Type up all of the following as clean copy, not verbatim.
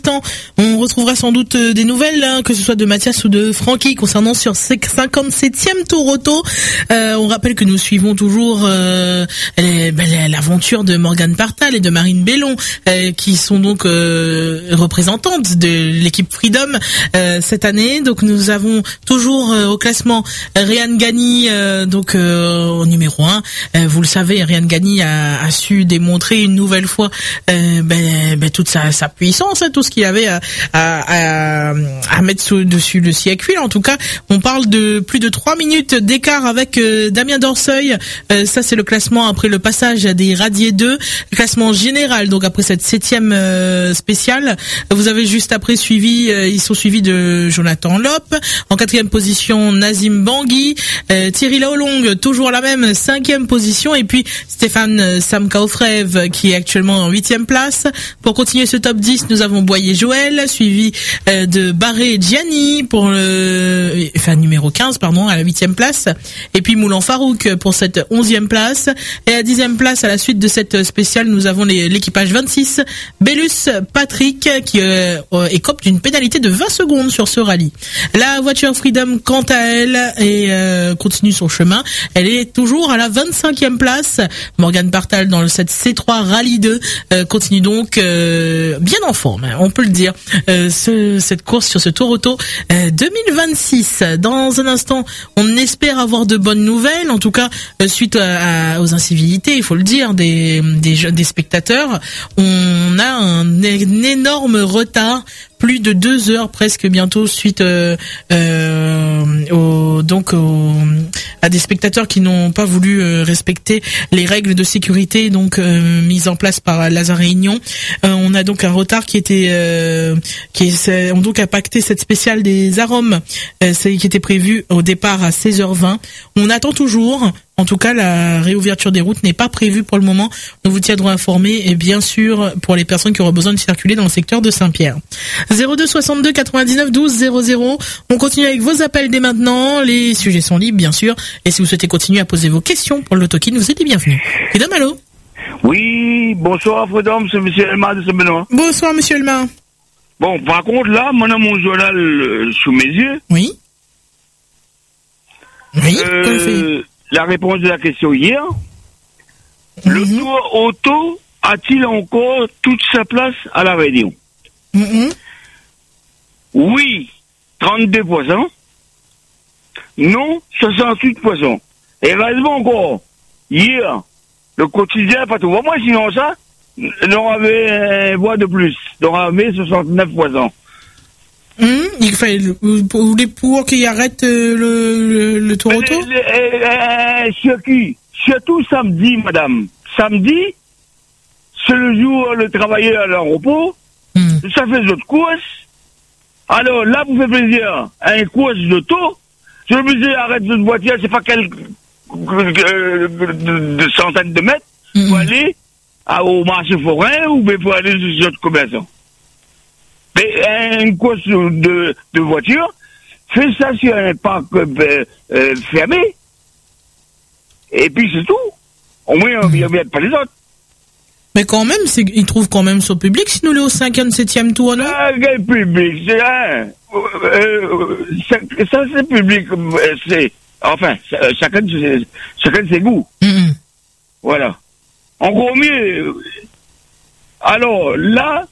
On retrouvera sans doute des nouvelles, que ce soit de Mathias ou de Francky, concernant sur ce 57e Tour Auto. On rappelle que nous suivons toujours l'aventure de Morgane Partal et de Marine Bellon, qui sont donc représentantes de l'équipe Freedom cette année. Donc nous avons toujours au classement Rehan Ghani, au numéro 1. Vous le savez, Rehan Ghani a su démontrer une nouvelle fois toute sa puissance, tout ce qu'il avait à mettre dessus le siècle. En tout cas, on parle de plus de 3 minutes d'écart avec Damien Dorseuil. Ça, c'est le classement après le passage des Radiers 2. Le classement général, donc après cette 7e spéciale. Vous avez juste après ils sont suivis de Jonathan Lope. En 4e position, Nazim Bangui. Thierry Laolong, toujours la même 5e position. Et puis, Stéphane Samkaofrev, qui est actuellement en 8e place. Pour continuer ce top 10, nous avons Boyer Joël, suivi de Barré Gianni pour numéro 15, à la 8e place. Et puis Moulan Farouk pour cette 11e place. Et à 10e place, à la suite de cette spéciale, nous avons l'équipage 26, Bellus Patrick, qui écope d'une pénalité de 20 secondes sur ce rallye. La voiture Freedom, quant à elle, continue son chemin. Elle est toujours à la 25e place. Morgane Partal dans cette C3 Rallye 2 continue donc bien en forme, on peut le dire, cette course sur ce Tour Auto 2026. Dans un instant, on espère avoir de bonnes nouvelles, en tout cas suite aux incivilités, il faut le dire, des spectateurs. On a un énorme retard, plus de 2 heures presque bientôt, suite à des spectateurs qui n'ont pas voulu respecter les règles de sécurité mises en place par Lazare Réunion. On a donc un retard qui ont donc impacté cette spéciale des arômes, qui était prévue au départ à 16h20. On attend toujours. En tout cas, la réouverture des routes n'est pas prévue pour le moment. Nous vous tiendrons informés, et bien sûr, pour les personnes qui auront besoin de circuler dans le secteur de Saint-Pierre. 02 62 99 12 00. On continue avec vos appels dès maintenant. Les sujets sont libres, bien sûr. Et si vous souhaitez continuer à poser vos questions pour l'autokin, vous êtes les bienvenus. Freedom, allô? Oui, bonsoir Freedom, c'est M. Elmar de Saint-Benoît. Bonsoir, M. Elmar. Bon, par contre, là, mon journal sous mes yeux. Oui. Oui, qu'on fait? La réponse de la question hier. Le Tour Auto a-t-il encore toute sa place à la Réunion? Oui, 32%. Non, 68%. Et réellement encore, hier, le quotidien, pas tout. Moi, sinon ça, on avait une voix de plus. On avait 69%. Vous voulez pour qu'il arrête le Tour Auto? Surtout samedi, madame. Samedi, c'est le jour le travailleur à leur repos. Ça fait d'autres courses. Alors là, vous faites plaisir à une course d'auto. Je me disais, arrête votre voiture, c'est pas quelques de centaines de mètres pour aller au marché forain ou bien pour aller sur d'autres commerçants. Mais une course de voiture, fais ça sur un parc fermé. Et puis c'est tout. Au moins, on ne regarde pas les autres. Mais quand même, ils trouvent quand même son public, si nous l'est au 5e, 7e tour, non? Quel public? Ça, c'est public. Chacun ses goûts. Voilà. Encore mieux. Alors, là,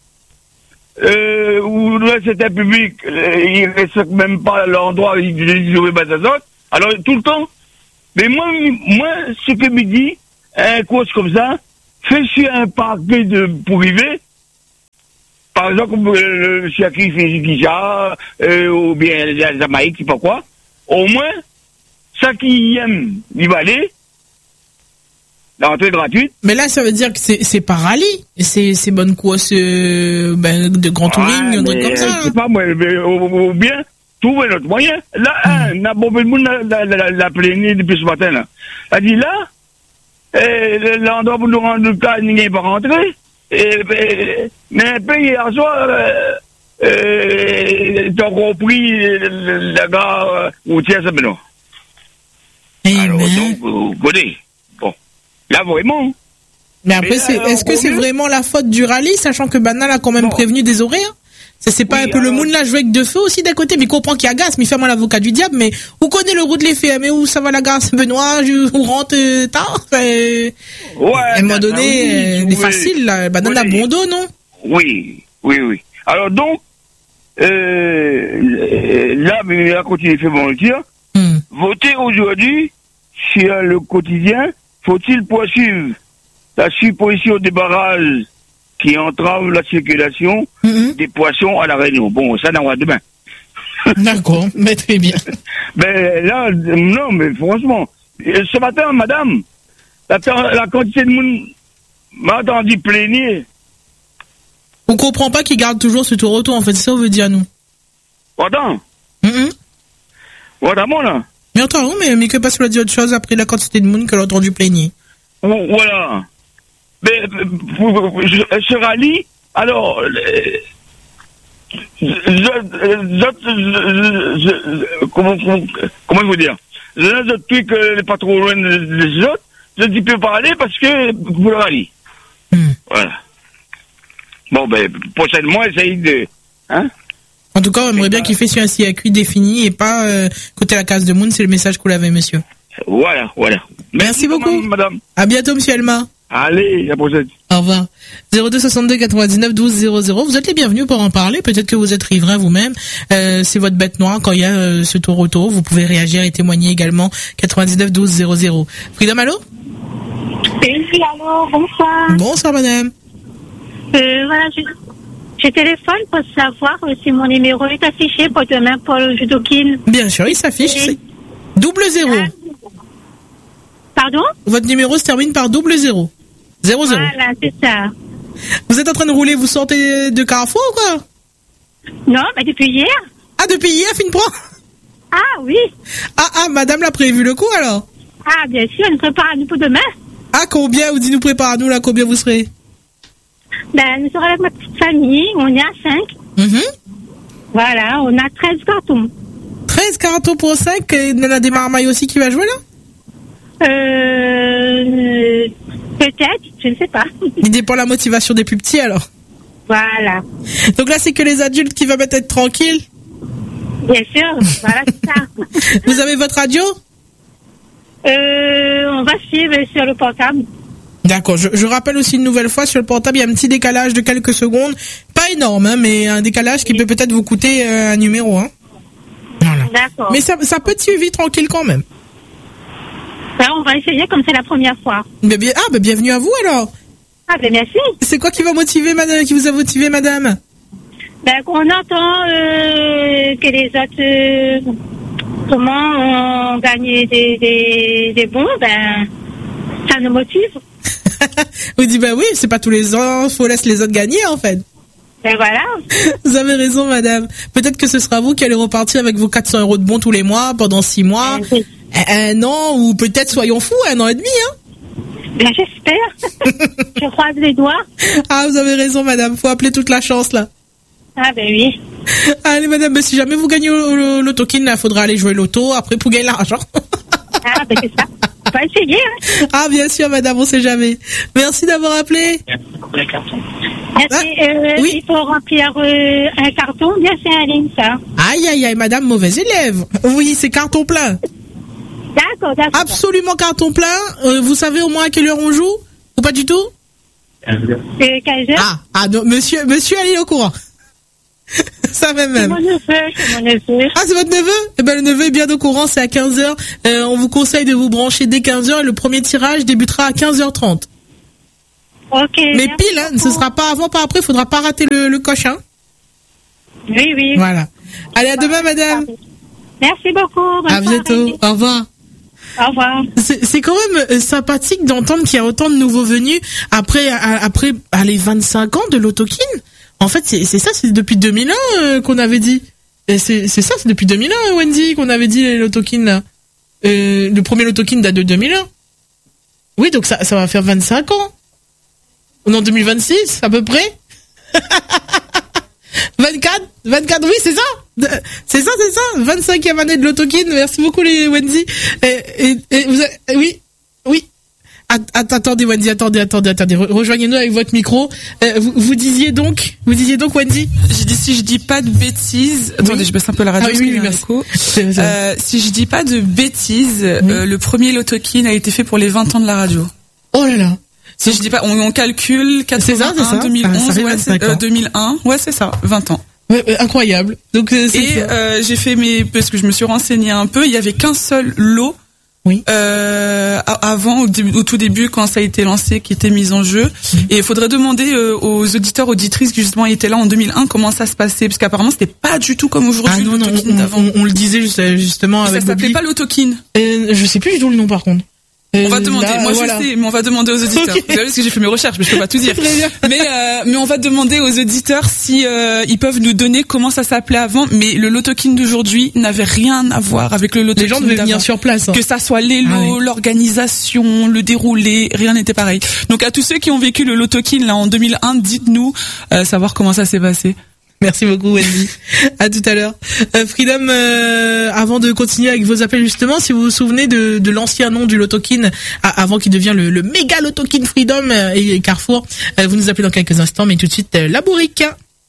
où c'était un public, ils ne respectent même pas l'endroit où ils jouaient autres. Alors, tout le temps. Mais moi, ce que me dit, un course comme ça, fait sur un parquet pour arriver, par exemple, le circuit Fiji-Guija, ou bien la Jamaïque, je sais pas quoi, au moins, ça qui aime, il va aller, l'entrée gratuite. Mais là, ça veut dire que c'est pas rallye, c'est bonne course, de grand touring, un truc comme ça. Je sais pas, moi, ou bien, trouver notre moyen. Là, on a beaucoup de monde la plaigné depuis ce matin, là. Elle dit là, l'endroit pour nous rendre le cas, il n'est pas rentré. Mais puis hier soir, t'as compris la gare routière Saint-Benoît. Alors, donc, vous connaissez. Bon. Là, vraiment. Mais après, est-ce que c'est vraiment la faute du rallye, sachant que Banal a quand même prévenu des horaires? C'est pas Oui, un peu le monde là jouer avec deux feux aussi d'un côté, mais il comprend qu'il agace, mais il fait moi l'avocat du diable, mais où connaît le route de l'effet, mais où ça va la gare, Benoît, où rentre tard, Ouais. à un moment donné, oui, c'est facile, là, banane à bon dos, non? Oui. Alors donc, là, mais la continue fait bon le tir. Voter aujourd'hui sur le quotidien, faut-il poursuivre la suppression des barrages qui entravent la circulation des poissons à la Réunion? Bon, ça n'en va demain. D'accord, mais très bien. Mais là, non, mais franchement, ce matin, madame, la quantité de monde m'a entendu plaigner. On comprend pas qu'ils gardent toujours ce tour-retour, en fait, c'est ça qu'on veut dire, nous. Attends. Attends, là. Mais attends, mais que passe la dit autre chose après la quantité de monde que l'on a entendu plaigner? Voilà. Mais, ce rallye, alors, comment je veux dire? Depuis que les pas trop loin des autres, je ne peux pas aller parce que vous le rallye. Voilà. Bon, ben, prochainement, essaye de, hein? En tout cas, on aimerait bien qu'il fait sur un circuit défini et pas côté la case de Moon, c'est le message que vous l'avez, monsieur. Voilà. Merci beaucoup. Madame. À bientôt, monsieur Elma. Allez, à la prochaine. Au revoir. 02 62 99 12 00. Vous êtes les bienvenus pour en parler. Peut-être que vous êtes riverain vous-même. C'est votre bête noire quand il y a ce tour-retour. Vous pouvez réagir et témoigner également. 99 12 00. Freedom, allô? Oui, allô, bonsoir. Bonsoir, madame. Voilà, je téléphone pour savoir si mon numéro est affiché pour demain pour le judokin. Bien sûr, il s'affiche. C'est 00. Pardon? Votre numéro se termine par 00. 00. Voilà, c'est ça. Vous êtes en train de rouler, vous sortez de Carrefour ou quoi? Non, mais depuis hier. Ah, depuis hier, fin de point? Ah, oui. Ah, madame l'a prévu le coup, alors? Ah, bien sûr, on prépare à nous pour demain. Ah, combien? Vous dites nous prépare à nous, là, combien vous serez? Ben, nous serons avec ma petite famille, on est à 5. Voilà, on a 13 cartons. 13 cartons pour 5, et il y en a des marmailles aussi qui va jouer, là? Peut-être, je ne sais pas. Il dépend de la motivation des plus petits, alors. Voilà. Donc là, c'est que les adultes qui vont être tranquilles. Bien sûr, voilà, c'est ça. Vous avez votre radio? On va suivre sur le portable. D'accord, je rappelle aussi une nouvelle fois, sur le portable, il y a un petit décalage de quelques secondes. Pas énorme, hein, mais un décalage qui peut peut-être vous coûter un numéro. Hein. Voilà. D'accord. Mais ça peut être suivi tranquille quand même. Ben, on va essayer comme c'est la première fois. Mais bienvenue à vous alors. Ah ben merci. C'est quoi qui va motiver, madame, qui vous a motivé, madame? Ben, qu'on entend que les autres comment ont gagné des bons, ben ça nous motive. Vous dites oui, c'est pas tous les ans, faut laisser les autres gagner en fait. Ben voilà. Vous avez raison, madame. Peut-être que ce sera vous qui allez repartir avec vos 400 € de bons tous les mois pendant 6 mois, un an, ou peut-être, soyons fous, 1 an et demi, hein. Ben j'espère. Je croise les doigts. Ah, vous avez raison, madame. Faut appeler toute la chance là. Ah ben oui. Allez, madame, si jamais vous gagnez au loto-kin, il faudra aller jouer loto après pour gagner l'argent. Ah ben c'est ça. On va essayer. Hein. Ah bien sûr, madame, on sait jamais. Merci d'avoir appelé. Merci. Oui. Il faut remplir un carton. Bien, c'est en ligne, ça. Aïe, madame, mauvaise élève. Oui, c'est carton plein. D'accord. Absolument carton plein. Vous savez au moins à quelle heure on joue? Ou pas du tout? 15 heures. Ah, non, monsieur, elle est au courant. Ça va même. C'est mon neveu. Ah, c'est votre neveu? Eh ben, le neveu est bien au courant, c'est à 15h. On vous conseille de vous brancher dès 15h et le premier tirage débutera à 15h30. Ok. Mais pile, hein, ce sera pas avant, pas après, faudra pas rater le coche, hein. Oui. Voilà. Allez, à demain, madame. Merci beaucoup. Bonne à bientôt. soirée. Au revoir. Au revoir. C'est quand même sympathique d'entendre qu'il y a autant de nouveaux venus après les 25 ans de l'autokin. En fait, c'est ça, c'est depuis 2001 qu'on avait dit. C'est ça, c'est depuis 2001, Wendy, qu'on avait dit l'autokin là. Le premier l'autokin date de 2001. Oui, donc ça va faire 25 ans. On est en 2026, à peu près. 24, oui, c'est ça. C'est ça. 25e année de l'autokin. Merci beaucoup, les Wendy. Oui. Attendez Wendy, attendez. Rejoignez-nous avec votre micro. Vous disiez donc Wendy? J'ai dit si je dis pas de bêtises. Attendez, je baisse un peu la radio. Oui, merci. Si je dis pas de bêtises, le premier Lotokin a été fait pour les 20 ans de la radio. Oh là là. Si je dis pas, on calcule 81, c'est ça 2011, 2001. Ouais, c'est ça, 20 ans. Ouais, incroyable. Donc j'ai fait parce que je me suis renseignée un peu, il y avait qu'un seul lot. Oui. Avant, au tout début, quand ça a été lancé, qui était mis en jeu. Et il faudrait demander aux auditeurs, auditrices qui justement étaient là en 2001, comment ça se passait, parce qu'apparemment c'était pas du tout comme aujourd'hui. Ah non, on le disait justement avec ça s'appelait pas l'Autokin. Je sais plus du tout le nom par contre. On va demander. Moi, voilà. Je sais, mais on va demander aux auditeurs. Vous savez, parce que j'ai fait mes recherches, mais je peux pas tout dire. Mais on va demander aux auditeurs si ils peuvent nous donner comment ça s'appelait avant. Mais le Lotokin d'aujourd'hui n'avait rien à voir avec le Lotokin d'avant. Les gens devaient venir sur place. Hein. Que ça soit les lots, l'organisation, le déroulé, rien n'était pareil. Donc à tous ceux qui ont vécu le Lotokin là en 2001, dites-nous savoir comment ça s'est passé. Merci beaucoup Wendy. À tout à l'heure. Freedom, avant de continuer avec vos appels justement, si vous vous souvenez de l'ancien nom du Lotokin avant qu'il devienne le méga Lotokin Freedom et Carrefour, vous nous appelez dans quelques instants, mais tout de suite la bourrique.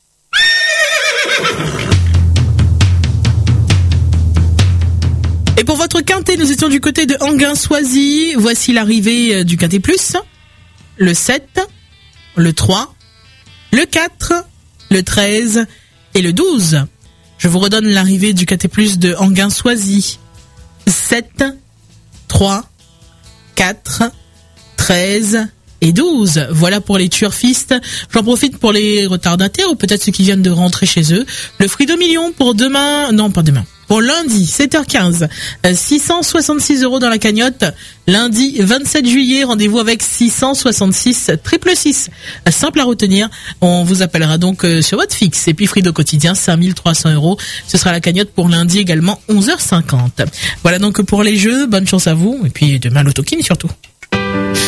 Et pour votre quintet, nous étions du côté de Anguin-Soisy. Voici l'arrivée du quintet plus. Le 7, le 3, le 4, le 13 et le 12. Je vous redonne l'arrivée du quintet plus de Anguin-Soisy. 7, 3, 4, 13 et 12. Voilà pour les turfistes. J'en profite pour les retardataires ou peut-être ceux qui viennent de rentrer chez eux. Le Frido Million pour demain, non pas demain. Pour lundi, 7h15, 666 € dans la cagnotte. Lundi, 27 juillet, rendez-vous avec 666 666. Simple à retenir. On vous appellera donc sur votre fixe. Et puis Frido quotidien, 5300 €. Ce sera la cagnotte pour lundi également, 11h50. Voilà donc pour les jeux. Bonne chance à vous. Et puis demain, l'Autokin surtout.